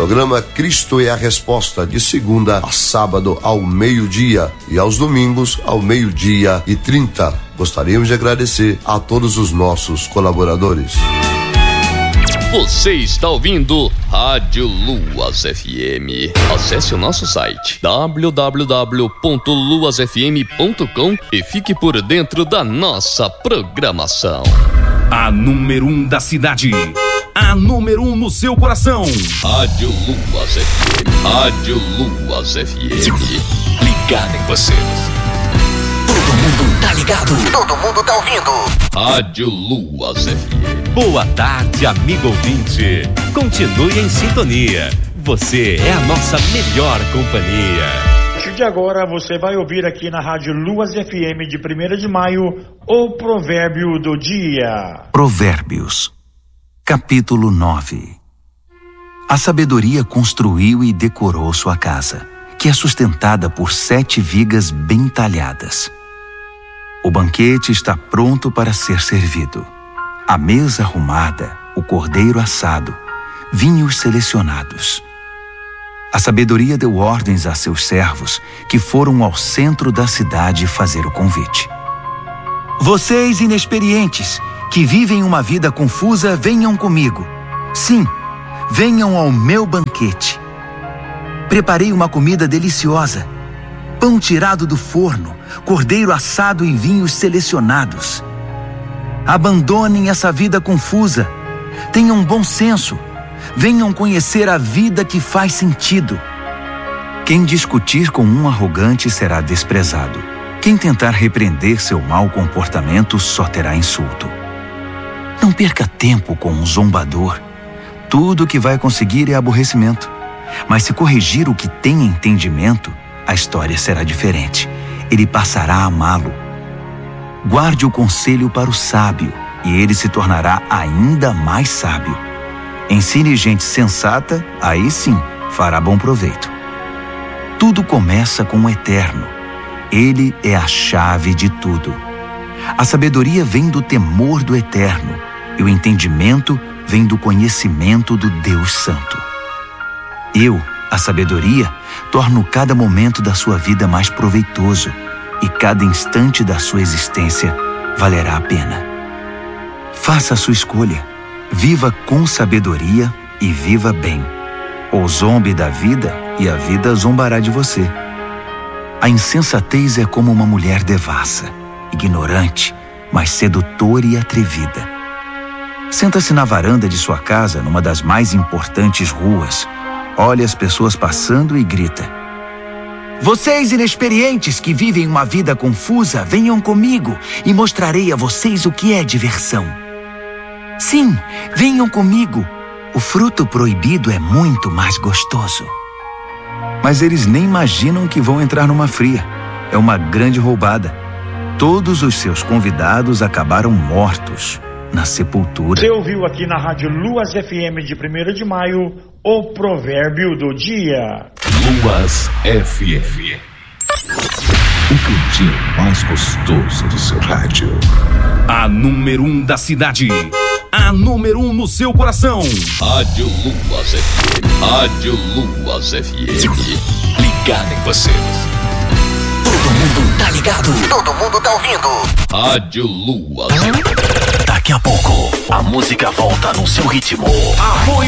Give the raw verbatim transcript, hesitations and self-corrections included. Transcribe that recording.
Programa Cristo é a Resposta, de segunda a sábado ao meio-dia e aos domingos ao meio-dia e trinta. Gostaríamos de agradecer a todos os nossos colaboradores. Você está ouvindo Rádio Luas F M. Acesse o nosso site w w w ponto luas f m ponto com e fique por dentro da nossa programação. A número um da cidade. A número um no seu coração. Rádio Luas F M. Rádio Luas F M. Ligada em você. Todo mundo tá ligado. Todo mundo tá ouvindo. Rádio Luas F M. Boa tarde, amigo ouvinte. Continue em sintonia. Você é a nossa melhor companhia. A partir de agora você vai ouvir aqui na Rádio Luas F M de primeiro de maio o provérbio do dia. Provérbios, capítulo nove. A sabedoria construiu e decorou sua casa, que é sustentada por sete vigas bem talhadas. O banquete está pronto para ser servido. A mesa arrumada, o cordeiro assado, vinhos selecionados. A sabedoria deu ordens a seus servos, que foram ao centro da cidade fazer o convite. Vocês inexperientes, que vivem uma vida confusa, venham comigo. Sim, venham ao meu banquete. Preparei uma comida deliciosa. Pão tirado do forno, cordeiro assado e vinhos selecionados. Abandonem essa vida confusa. Tenham bom senso. Venham conhecer a vida que faz sentido. Quem discutir com um arrogante será desprezado. Quem tentar repreender seu mau comportamento só terá insulto. Não perca tempo com um zombador. Tudo o que vai conseguir é aborrecimento. Mas se corrigir o que tem entendimento, a história será diferente. Ele passará a amá-lo. Guarde o conselho para o sábio, e ele se tornará ainda mais sábio. Ensine gente sensata, aí sim fará bom proveito. Tudo começa com o Eterno. Ele é a chave de tudo. A sabedoria vem do temor do Eterno, e o entendimento vem do conhecimento do Deus Santo. Eu, a sabedoria, torno cada momento da sua vida mais proveitoso, e cada instante da sua existência valerá a pena. Faça a sua escolha. Viva com sabedoria e viva bem. Ou zombe da vida e a vida zombará de você. A insensatez é como uma mulher devassa, ignorante, mas sedutora e atrevida. Senta-se na varanda de sua casa, numa das mais importantes ruas. Olha as pessoas passando e grita: vocês inexperientes que vivem uma vida confusa, venham comigo e mostrarei a vocês o que é diversão. Sim, venham comigo. O fruto proibido é muito mais gostoso. Mas eles nem imaginam que vão entrar numa fria. É uma grande roubada. Todos os seus convidados acabaram mortos na sepultura. Você ouviu aqui na Rádio Luas F M de primeiro de maio o provérbio do dia. Luas F M. O cantinho mais gostoso do seu rádio. A número um da cidade. A número um no seu coração. Rádio Luas F M. Rádio Luas F M. Ligada em você. Todo mundo tá ligado. Todo mundo tá ouvindo. Rádio Luas F M. Daqui a pouco, a música volta no seu ritmo. Apoio